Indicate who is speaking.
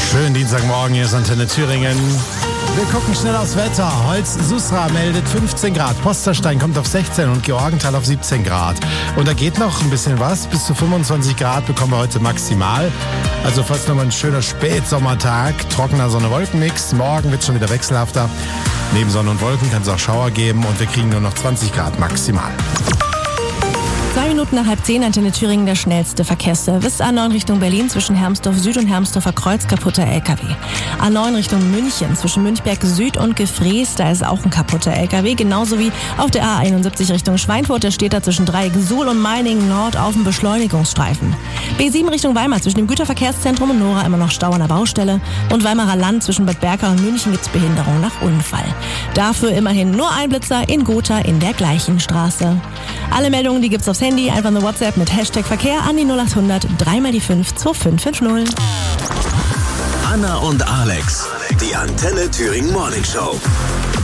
Speaker 1: Schönen Dienstagmorgen, hier ist Antenne Thüringen. Wir gucken schnell aufs Wetter. Holz-Susra meldet 15 Grad, Posterstein kommt auf 16 und Georgenthal auf 17 Grad. Und da geht noch ein bisschen was, bis zu 25 Grad bekommen wir heute maximal. Also fast nochmal ein schöner Spätsommertag, trockener Sonne-Wolken-Mix. Morgen wird es schon wieder wechselhafter. Neben Sonne und Wolken kann es auch Schauer geben und wir kriegen nur noch 20 Grad maximal.
Speaker 2: 2 Minuten nach 9:30, Antenne Thüringen, der schnellste Verkehrsservice. A9 Richtung Berlin zwischen Hermsdorf Süd und Hermsdorfer Kreuz, kaputter LKW. A9 Richtung München zwischen Münchberg Süd und Gefrees, da ist auch ein kaputter LKW. Genauso wie auf der A71 Richtung Schweinfurt, der steht da zwischen Dreieck Suhl und Meiningen Nord auf dem Beschleunigungsstreifen. B7 Richtung Weimar zwischen dem Güterverkehrszentrum und Nora immer noch Stau an der Baustelle. Und Weimarer Land zwischen Bad Berka und München gibt's Behinderung nach Unfall. Dafür immerhin nur ein Blitzer in Gotha in der gleichen Straße. Alle Meldungen, die gibt's aufs Handy, einfach eine WhatsApp mit Hashtag Verkehr an die 0800 3 die 5 2550.
Speaker 3: Anna und Alex, die Antenne Thüringen Morning Show.